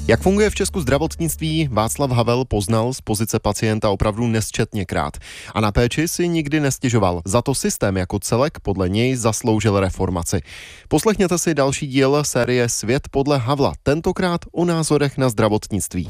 Jak funguje v Česku zdravotnictví, Václav Havel poznal z pozice pacienta opravdu nesčetněkrát. A na péči si nikdy nestěžoval. Za to systém jako celek podle něj zasloužil reformaci. Poslechněte si další díl série Svět podle Havla, tentokrát o názorech na zdravotnictví.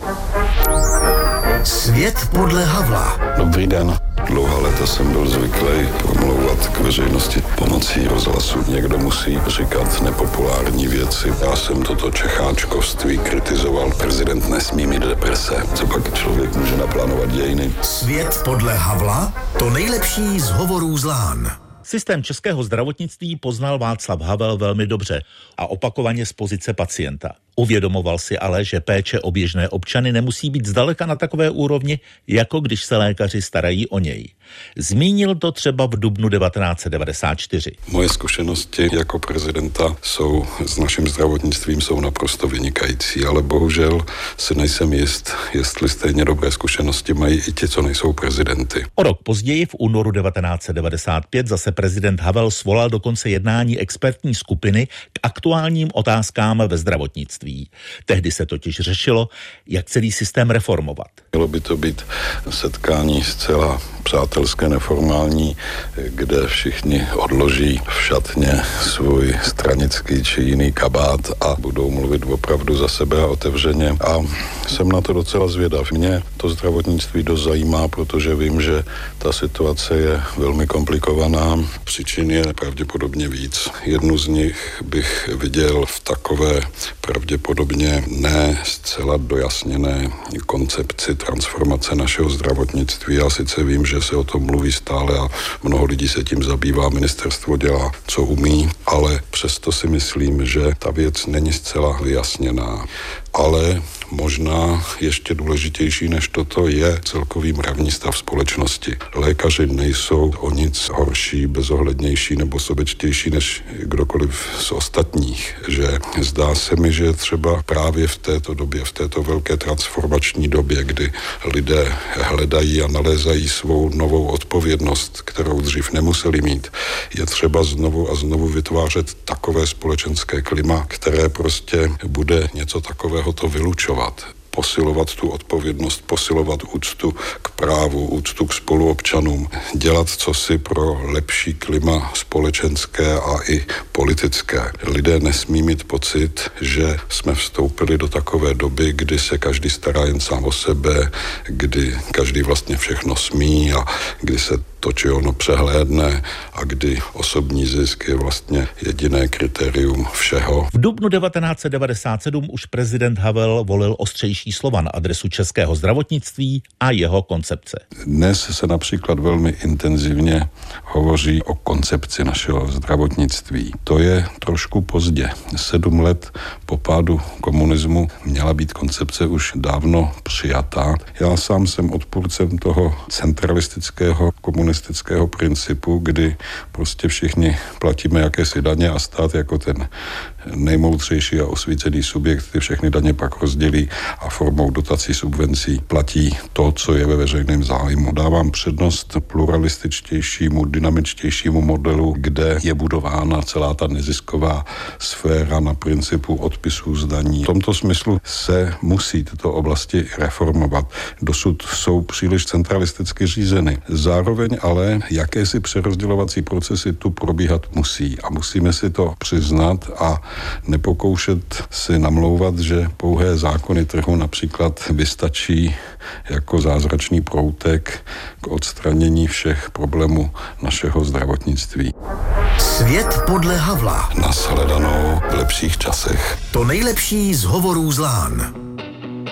Svět podle Havla. Dobrý den. Dlouhá léta jsem byl zvyklý promlouvat k veřejnosti pomocí rozhlasu. Někdo musí říkat nepopulární věci. Já jsem toto čecháčkovství kritizoval. Prezident nesmí mít deprese. Co pak člověk může naplánovat dějiny? Svět podle Havla? To nejlepší z hovorů z Lán. Systém českého zdravotnictví poznal Václav Havel velmi dobře a opakovaně z pozice pacienta. Uvědomoval si ale, že péče o běžné občany nemusí být zdaleka na takové úrovni, jako když se lékaři starají o něj. Zmínil to třeba v dubnu 1994. Moje zkušenosti jako prezidenta s naším zdravotnictvím jsou naprosto vynikající, ale bohužel si nejsem jist, jestli stejně dobré zkušenosti mají i ti, co nejsou prezidenty. O rok později, v únoru 1995, zase prezident Havel svolal dokonce jednání expertní skupiny k aktuálním otázkám ve zdravotnictví. Tehdy se totiž řešilo, jak celý systém reformovat. Mělo by to být setkání zcela přátelské, neformální, kde všichni odloží v šatně svůj stranický či jiný kabát a budou mluvit opravdu za sebe a otevřeně. A jsem na to docela zvědav. Mě to zdravotnictví dost zajímá, protože vím, že ta situace je velmi komplikovaná. Příčin je pravděpodobně víc. Jednu z nich bych viděl v takové pravděpodobně ne zcela dojasněné koncepci transformace našeho zdravotnictví. Já sice vím, že se o tom mluví stále a mnoho lidí se tím zabývá, ministerstvo dělá, co umí, ale přesto si myslím, že ta věc není zcela vyjasněná. Ale možná ještě důležitější než toto je celkový mravní stav společnosti. Lékaři nejsou o nic horší, bezohlednější nebo sobečtější než kdokoliv z ostatních. Že zdá se mi, že třeba právě v této době, v této velké transformační době, kdy lidé hledají a nalézají svou novou odpovědnost, kterou dřív nemuseli mít, je třeba znovu a znovu vytvářet takové společenské klima, které prostě bude něco takového to vylučovat. Posilovat tu odpovědnost, posilovat úctu k právu, úctu k spoluobčanům, dělat cosi pro lepší klima společenské a i politické. Lidé nesmí mít pocit, že jsme vstoupili do takové doby, kdy se každý stará jen sám o sebe, kdy každý vlastně všechno smí a kdy se to či ono přehlédne a kdy osobní zisk je vlastně jediné kritérium všeho. V dubnu 1997 už prezident Havel volil ostřejší slova na adresu českého zdravotnictví a jeho koncepce. Dnes se například velmi intenzivně hovoří o koncepci našeho zdravotnictví. To je trošku pozdě. 7 let po pádu komunismu měla být koncepce už dávno přijatá. Já sám jsem odpůrcem toho centralistického komunistického principu, kdy prostě všichni platíme jakési daně a stát jako ten nejmoudřejší a osvícený subjekt ty všechny daně pak rozdělí a formou dotací, subvencí platí to, co je ve veřejném zájmu. Dávám přednost pluralističtějšímu, dynamičtějšímu modelu, kde je budována celá ta nezisková sféra na principu odpisů z daní. V tomto smyslu se musí tyto oblasti reformovat. Dosud jsou příliš centralisticky řízeny. Zároveň ale jakési přerozdělovací procesy tu probíhat musí a musíme si to přiznat a nepokoušet si namlouvat, že pouhé zákony trhu například vystačí jako zázračný proutek k odstranění všech problémů našeho zdravotnictví. Svět podle Havla. Nashledanou v lepších časech. To nejlepší z hovorů z Lán.